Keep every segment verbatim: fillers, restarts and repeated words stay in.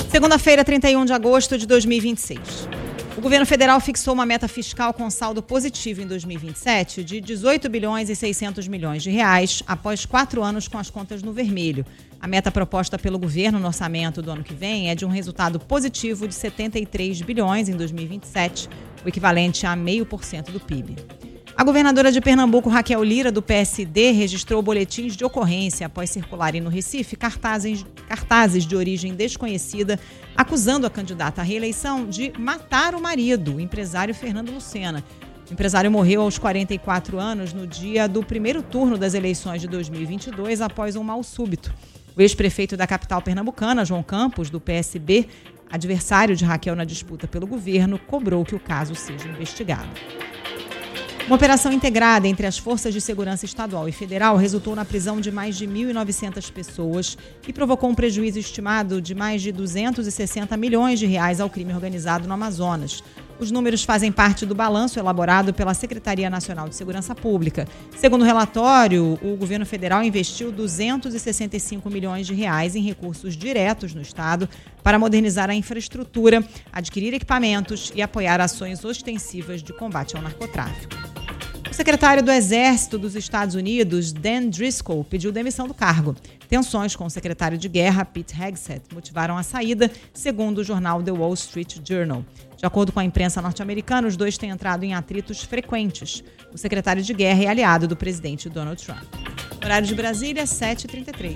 Segunda-feira, trinta e um de agosto de dois mil e vinte e seis. O governo federal fixou uma meta fiscal com saldo positivo em dois mil e vinte e sete de dezoito bilhões e seiscentos milhões de reais, após quatro anos com as contas no vermelho. A meta proposta pelo governo no orçamento do ano que vem é de um resultado positivo de setenta e três bilhões em dois mil e vinte e sete, o equivalente a zero vírgula cinco por cento do P I B. A governadora de Pernambuco, Raquel Lira, do P S D, registrou boletins de ocorrência após circularem no Recife cartazes, cartazes de origem desconhecida, acusando a candidata à reeleição de matar o marido, o empresário Fernando Lucena. O empresário morreu aos quarenta e quatro anos no dia do primeiro turno das eleições de dois mil e vinte e dois, após um mal súbito. O ex-prefeito da capital pernambucana, João Campos, do P S B, adversário de Raquel na disputa pelo governo, cobrou que o caso seja investigado. Uma operação integrada entre as forças de segurança estadual e federal resultou na prisão de mais de mil e novecentas pessoas e provocou um prejuízo estimado de mais de duzentos e sessenta milhões de reais ao crime organizado no Amazonas. Os números fazem parte do balanço elaborado pela Secretaria Nacional de Segurança Pública. Segundo o relatório, o governo federal investiu duzentos e sessenta e cinco milhões de reais em recursos diretos no estado para modernizar a infraestrutura, adquirir equipamentos e apoiar ações ostensivas de combate ao narcotráfico. O secretário do Exército dos Estados Unidos, Dan Driscoll, pediu demissão do cargo. Tensões com o secretário de Guerra, Pete Hegseth, motivaram a saída, segundo o jornal The Wall Street Journal. De acordo com a imprensa norte-americana, os dois têm entrado em atritos frequentes. O secretário de Guerra é aliado do presidente Donald Trump. Horário de Brasília, sete e trinta e três.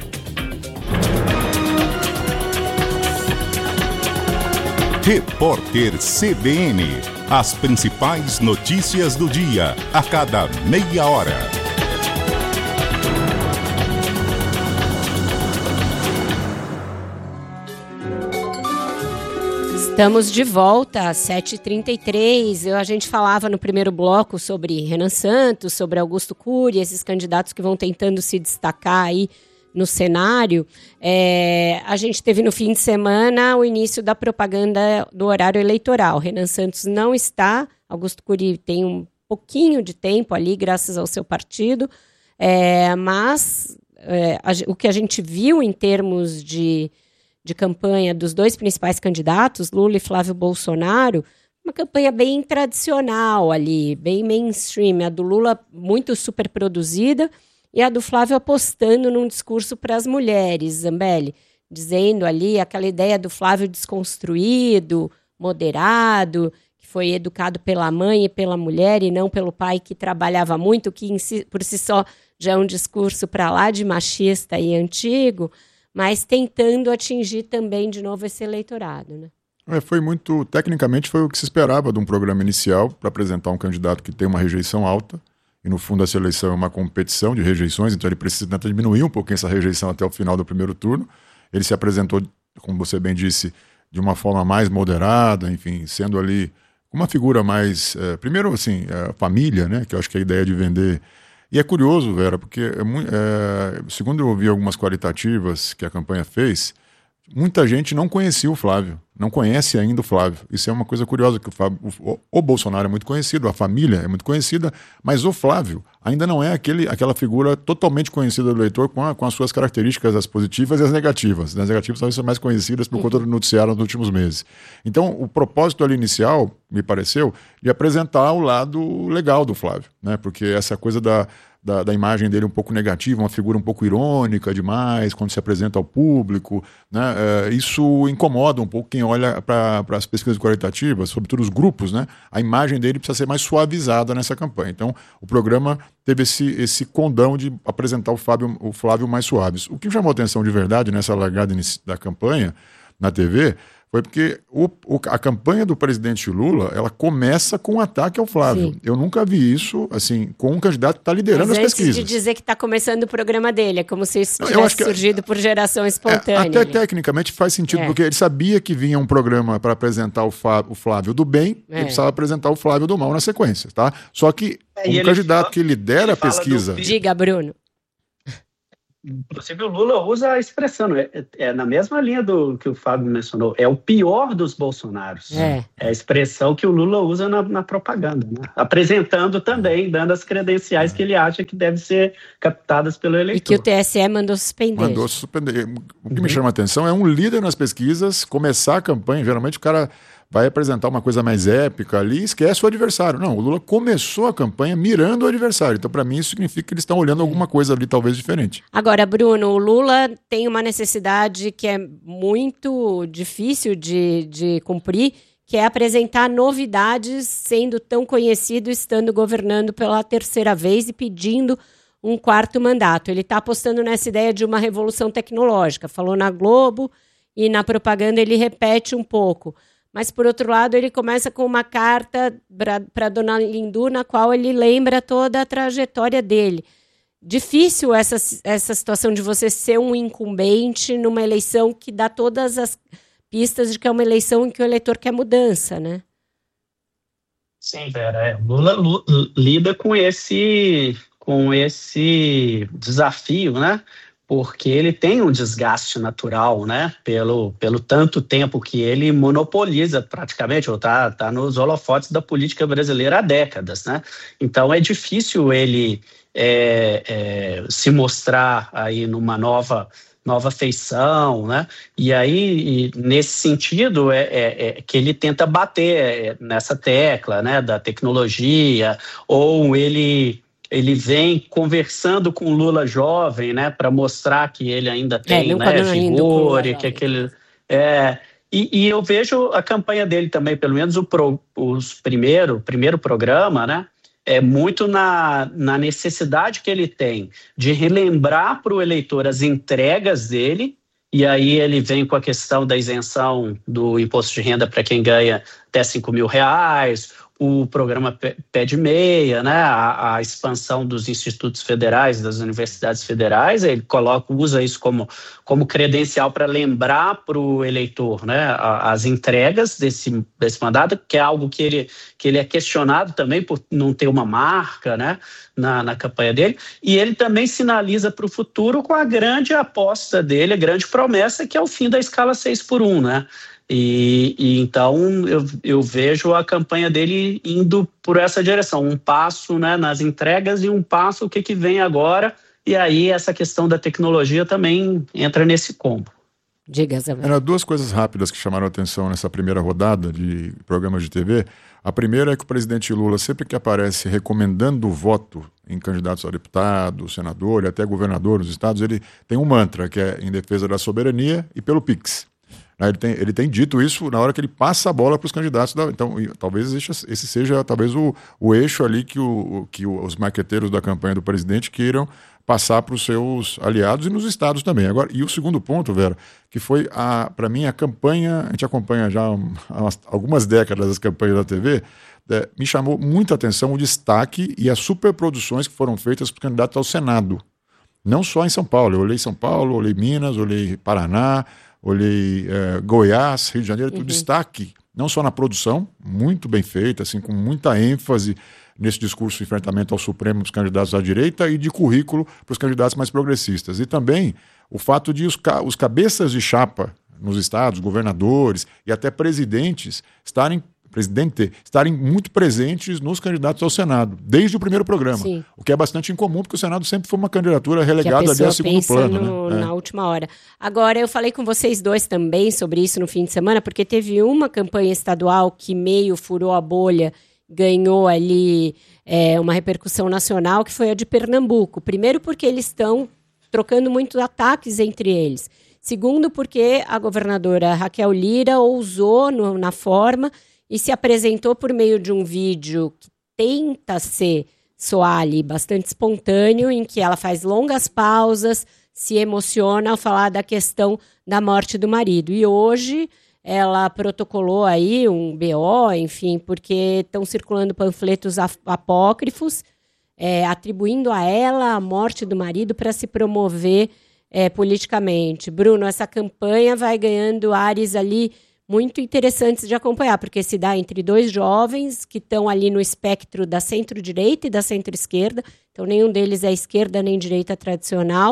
Repórter C B N. As principais notícias do dia, a cada meia hora. Estamos de volta às sete e trinta e três. Eu, a gente falava no primeiro bloco sobre Renan Santos, sobre Augusto Cury, esses candidatos que vão tentando se destacar aí no cenário. É, a gente teve no fim de semana o início da propaganda do horário eleitoral. Renan Santos não está, Augusto Cury tem um pouquinho de tempo ali, graças ao seu partido, é, mas é, a, o que a gente viu em termos de, de campanha dos dois principais candidatos, Lula e Flávio Bolsonaro, uma campanha bem tradicional ali, bem mainstream. A do Lula muito super produzida, e a do Flávio apostando num discurso para as mulheres, Zambelli, dizendo ali aquela ideia do Flávio desconstruído, moderado, que foi educado pela mãe e pela mulher e não pelo pai que trabalhava muito, que em si, por si só já é um discurso para lá de machista e antigo, mas tentando atingir também de novo esse eleitorado, né? É, foi muito, tecnicamente foi o que se esperava de um programa inicial para apresentar um candidato que tem uma rejeição alta. E no fundo essa eleição é uma competição de rejeições, então ele precisa tentar diminuir um pouquinho essa rejeição até o final do primeiro turno. Ele se apresentou, como você bem disse, de uma forma mais moderada, enfim, sendo ali uma figura mais... É, primeiro, assim, a família, né, que eu acho que é a ideia de vender. E é curioso, Vera, porque é, é, segundo eu ouvi algumas qualitativas que a campanha fez, muita gente não conhecia o Flávio, não conhece ainda o Flávio. Isso é uma coisa curiosa, que o, Flávio, o, o Bolsonaro é muito conhecido, a família é muito conhecida, mas o Flávio ainda não é aquele, aquela figura totalmente conhecida do eleitor com, a, com as suas características, as positivas e as negativas. As negativas talvez são mais conhecidas por conta do noticiário nos últimos meses. Então, o propósito ali inicial, me pareceu, de apresentar o lado legal do Flávio, né? Porque essa coisa da... Da, da imagem dele um pouco negativa, uma figura um pouco irônica demais, quando se apresenta ao público, né? É, isso incomoda um pouco quem olha para as pesquisas qualitativas, sobretudo os grupos, né? A imagem dele precisa ser mais suavizada nessa campanha. Então, o programa teve esse, esse condão de apresentar o, Fábio, o Flávio mais suaves. O que chamou atenção de verdade nessa largada da campanha na T V foi porque o, o, a campanha do presidente Lula, ela começa com um ataque ao Flávio. Sim. Eu nunca vi isso, assim, com um candidato que está liderando Mas as pesquisas. Antes de dizer que está começando o programa dele, é como se isso tivesse surgido por geração espontânea. É, até ali. Tecnicamente faz sentido, é. Porque ele sabia que vinha um programa para apresentar o, Fá, o Flávio do bem é. E precisava apresentar o Flávio do mal na sequência, tá? Só que é, um candidato fala, que lidera a pesquisa... Do... Diga, Bruno. Inclusive o Lula usa a expressão, é, é na mesma linha do que o Fábio mencionou, é o pior dos Bolsonaros. É, é a expressão que o Lula usa na, na propaganda, né? Apresentando também, dando as credenciais que ele acha que devem ser captadas pelo eleitor. E que o T S E mandou suspender. Mandou suspender. O que uhum. me chama a atenção é um líder nas pesquisas começar a campanha, geralmente o cara vai apresentar uma coisa mais épica ali e esquece o adversário. Não, o Lula começou a campanha mirando o adversário. Então, para mim, isso significa que eles estão olhando alguma coisa ali, talvez, diferente. Agora, Bruno, o Lula tem uma necessidade que é muito difícil de, de cumprir, que é apresentar novidades, sendo tão conhecido, estando governando pela terceira vez e pedindo um quarto mandato. Ele está apostando nessa ideia de uma revolução tecnológica. Falou na Globo e na propaganda ele repete um pouco. Mas, por outro lado, ele começa com uma carta para a dona Lindu, na qual ele lembra toda a trajetória dele. Difícil essa, essa situação de você ser um incumbente numa eleição que dá todas as pistas de que é uma eleição em que o eleitor quer mudança, né? Sim, Vera. É. Lula, Lula lida com esse, com esse desafio, né? Porque ele tem um desgaste natural, né, pelo, pelo tanto tempo que ele monopoliza praticamente, ou está tá nos holofotes da política brasileira há décadas, né? Então é difícil ele é, é, se mostrar aí numa nova, nova feição, né? E aí, e nesse sentido, é, é, é que ele tenta bater nessa tecla, né, da tecnologia, ou ele... Ele vem conversando com o Lula jovem, né, para mostrar que ele ainda tem, é, né, vigor, e que aquele... É, e, e eu vejo a campanha dele também, pelo menos o pro, os primeiro, primeiro programa, né, é muito na, na necessidade que ele tem de relembrar para o eleitor as entregas dele, e aí ele vem com a questão da isenção do imposto de renda para quem ganha até cinco mil reais, o programa Pé de Meia, né, a, a expansão dos institutos federais, das universidades federais, ele coloca, usa isso como, como credencial para lembrar para o eleitor, né, a, as entregas desse, desse mandato, que é algo que ele, que ele é questionado também por não ter uma marca, né, na, na campanha dele, e ele também sinaliza para o futuro com a grande aposta dele, a grande promessa, que é o fim da escala seis por um, né? E, e então eu, eu vejo a campanha dele indo por essa direção, um passo, né, nas entregas e um passo o que, que vem agora, e aí essa questão da tecnologia também entra nesse combo. Diga, Zé. Eram duas coisas rápidas que chamaram a atenção nessa primeira rodada de programas de T V. A primeira é que o presidente Lula, sempre que aparece recomendando o voto em candidatos a deputado, senador e até governador nos estados, ele tem um mantra que é em defesa da soberania e pelo Pix. Ele tem, ele tem dito isso na hora que ele passa a bola para os candidatos. Da, então, talvez esse seja talvez o, o eixo ali que, o, que os marqueteiros da campanha do presidente queiram passar para os seus aliados e nos estados também. Agora, e o segundo ponto, Vera, que foi, para mim, a campanha, a gente acompanha já há algumas décadas as campanhas da T V, é, me chamou muita atenção o destaque e as superproduções que foram feitas para os candidatos ao Senado. Não só em São Paulo. Eu olhei São Paulo, olhei Minas, olhei Paraná, olhei eh, Goiás, Rio de Janeiro, uhum. tudo destaque, não só na produção, muito bem feita, assim, com muita ênfase nesse discurso de enfrentamento ao Supremo dos candidatos à direita e de currículo para os candidatos mais progressistas. E também o fato de os, ca- os cabeças de chapa nos estados, governadores e até presidentes estarem presidente, estarem muito presentes nos candidatos ao Senado, desde o primeiro programa. Sim. O que é bastante incomum, porque o Senado sempre foi uma candidatura relegada ali a segundo plano. No, né? Na é. última hora. Agora, eu falei com vocês dois também sobre isso no fim de semana, porque teve uma campanha estadual que meio furou a bolha, ganhou ali é, uma repercussão nacional, que foi a de Pernambuco. Primeiro porque eles estão trocando muitos ataques entre eles. Segundo porque a governadora Raquel Lira ousou no, na forma e se apresentou por meio de um vídeo que tenta ser, soar ali, bastante espontâneo, em que ela faz longas pausas, se emociona ao falar da questão da morte do marido. E hoje ela protocolou aí um B O, enfim, porque estão circulando panfletos apócrifos, é, atribuindo a ela a morte do marido para se promover é, politicamente. Bruno, essa campanha vai ganhando ares ali muito interessantes de acompanhar, porque se dá entre dois jovens que estão ali no espectro da centro-direita e da centro-esquerda, então nenhum deles é esquerda nem direita tradicional,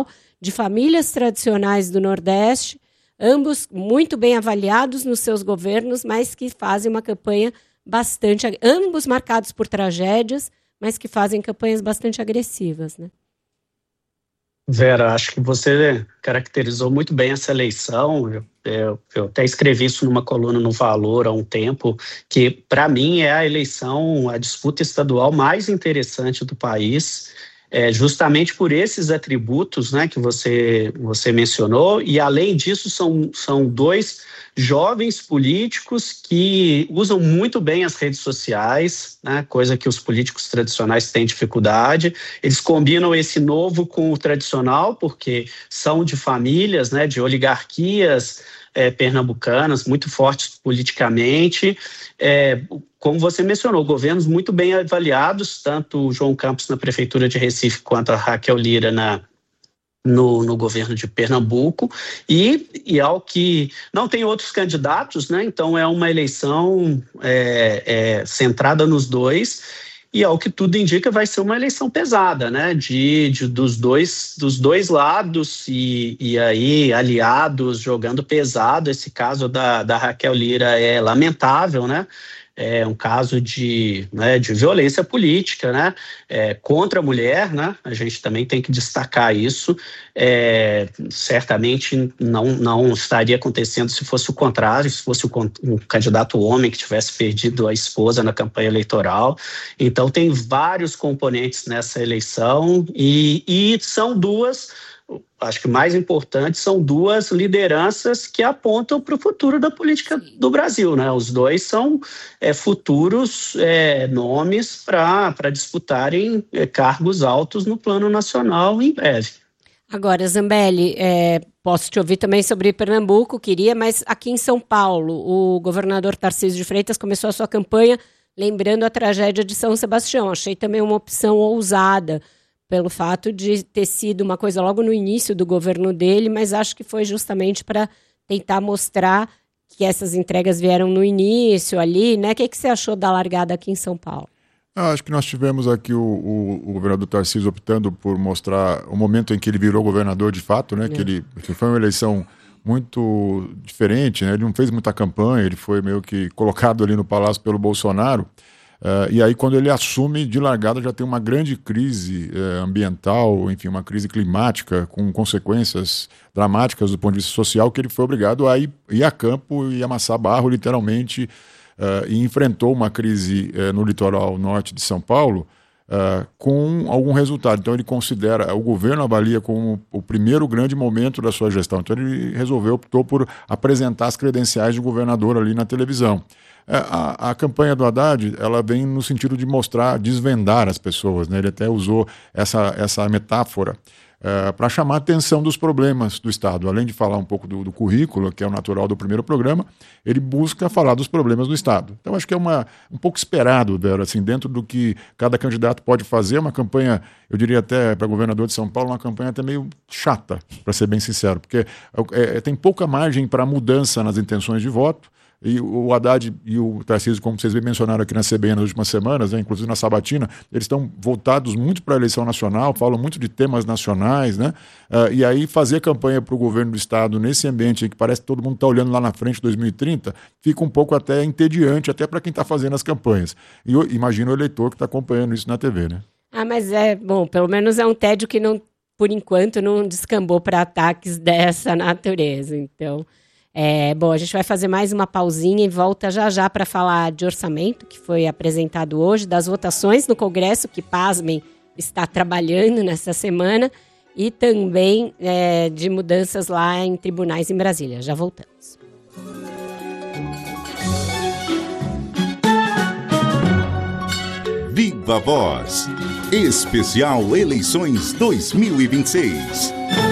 de famílias tradicionais do Nordeste, ambos muito bem avaliados nos seus governos, mas que fazem uma campanha bastante... Ambos marcados por tragédias, mas que fazem campanhas bastante agressivas, né? Vera, acho que você caracterizou muito bem essa eleição. Eu, eu, eu até escrevi isso numa coluna no Valor há um tempo, que para mim é a eleição, a disputa estadual mais interessante do país, é, justamente por esses atributos, né, que você, você mencionou, e além disso são, são dois jovens políticos que usam muito bem as redes sociais, né, coisa que os políticos tradicionais têm dificuldade. Eles combinam esse novo com o tradicional, porque são de famílias, né, de oligarquias é, pernambucanas, muito fortes politicamente. É, como você mencionou, governos muito bem avaliados, tanto o João Campos na Prefeitura de Recife quanto a Raquel Lira na No, no governo de Pernambuco, e, e ao que não tem outros candidatos, né? Então é uma eleição é, é, centrada nos dois, e ao que tudo indica vai ser uma eleição pesada, né? De, de, dos, dois, dos dois lados, e, e aí aliados jogando pesado. Esse caso da, da Raquel Lira é lamentável, né? É um caso de, né, de violência política, né, é, contra a mulher, né, a gente também tem que destacar isso. É, certamente não, não estaria acontecendo se fosse o contrário, se fosse um candidato homem que tivesse perdido a esposa na campanha eleitoral. Então tem vários componentes nessa eleição, e, e são duas... Acho que mais importante são duas lideranças que apontam para o futuro da política do Brasil, né? Os dois são é, futuros é, nomes para disputarem é, cargos altos no plano nacional em breve. Agora, Zambelli, é, posso te ouvir também sobre Pernambuco, queria, mas aqui em São Paulo, o governador Tarcísio de Freitas começou a sua campanha lembrando a tragédia de São Sebastião. Achei também uma opção ousada, pelo fato de ter sido uma coisa logo no início do governo dele, mas acho que foi justamente para tentar mostrar que essas entregas vieram no início ali, né? O que, que você achou da largada aqui em São Paulo? Eu acho que nós tivemos aqui o, o, o governador Tarcísio optando por mostrar o momento em que ele virou governador de fato, né? É. Que, ele, que foi uma eleição muito diferente, né? Ele não fez muita campanha, ele foi meio que colocado ali no palácio pelo Bolsonaro. Uh, e aí, quando ele assume, de largada, já tem uma grande crise uh, ambiental, enfim, uma crise climática, com consequências dramáticas do ponto de vista social, que ele foi obrigado a ir, ir a campo e amassar barro, literalmente, uh, e enfrentou uma crise uh, no litoral norte de São Paulo, uh, com algum resultado. Então, ele considera, o governo avalia como o primeiro grande momento da sua gestão. Então, ele resolveu, optou por apresentar as credenciais do governador ali na televisão. A, a campanha do Haddad, ela vem no sentido de mostrar, desvendar as pessoas, né? Ele até usou essa, essa metáfora uh, para chamar a atenção dos problemas do Estado. Além de falar um pouco do, do currículo, que é o natural do primeiro programa, ele busca falar dos problemas do Estado. Então, acho que é uma, um pouco esperado, Vera, assim, dentro do que cada candidato pode fazer, uma campanha, eu diria até para governador de São Paulo, uma campanha até meio chata, para ser bem sincero, porque é, é, tem pouca margem para mudança nas intenções de voto. E o Haddad e o Tarcísio, como vocês bem mencionaram aqui na C B N nas últimas semanas, né, inclusive na sabatina, eles estão voltados muito para a eleição nacional, falam muito de temas nacionais, né? Uh, e aí fazer campanha para o governo do Estado nesse ambiente em que parece que todo mundo está olhando lá na frente, dois mil e trinta, fica um pouco até entediante, até para quem está fazendo as campanhas. E eu imagino o eleitor que está acompanhando isso na T V, né? Ah, mas é, bom, pelo menos é um tédio que não, por enquanto, não descambou para ataques dessa natureza, então... É, bom, a gente vai fazer mais uma pausinha e volta já já para falar de orçamento, que foi apresentado hoje, das votações no Congresso, que, pasmem, está trabalhando nessa semana, e também é, de mudanças lá em tribunais em Brasília. Já voltamos. Viva Voz, especial Eleições dois mil e vinte e seis.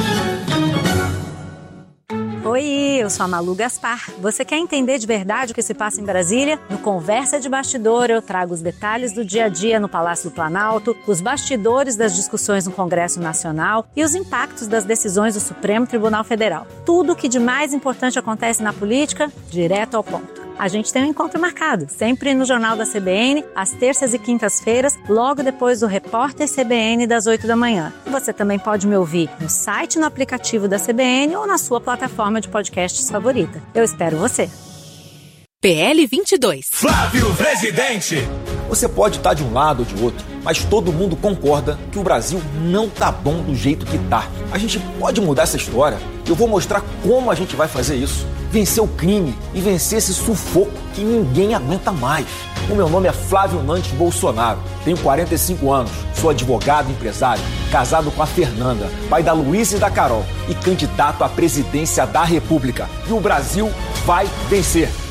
Oi, eu sou a Malu Gaspar. Você quer entender de verdade o que se passa em Brasília? No Conversa de Bastidor eu trago os detalhes do dia a dia no Palácio do Planalto, os bastidores das discussões no Congresso Nacional e os impactos das decisões do Supremo Tribunal Federal. Tudo o que de mais importante acontece na política, direto ao ponto. A gente tem um encontro marcado, sempre no Jornal da C B N, às terças e quintas-feiras, logo depois do Repórter C B N das oito da manhã. Você também pode me ouvir no site, no aplicativo da C B N ou na sua plataforma de podcasts favorita. Eu espero você. P L vinte e dois. Flávio Presidente. Você pode estar de um lado ou de outro, mas todo mundo concorda que o Brasil não tá bom do jeito que tá. A gente pode mudar essa história. Eu vou mostrar como a gente vai fazer isso. Vencer o crime e vencer esse sufoco que ninguém aguenta mais. O meu nome é Flávio Nantes Bolsonaro. Tenho quarenta e cinco anos, sou advogado e empresário, casado com a Fernanda, pai da Luísa e da Carol e candidato à presidência da República. E o Brasil vai vencer.